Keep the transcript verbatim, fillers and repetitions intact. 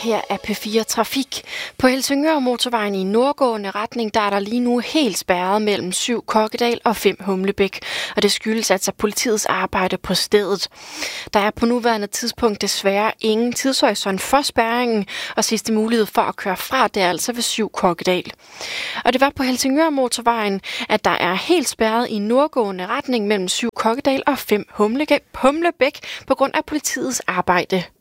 Her er P fire Trafik. På Helsingør Motorvejen i nordgående retning, der er der lige nu helt spærret mellem syv Kokkedal og fem Humlebæk. Og det skyldes altså politiets arbejde på stedet. Der er på nuværende tidspunkt desværre ingen tidshorisont for spærringen, og sidste mulighed for at køre fra, det er altså ved syv Kokkedal. Og det var på Helsingør Motorvejen, at der er helt spærret i nordgående retning mellem syv Kokkedal og fem Humlebæk på grund af politiets arbejde.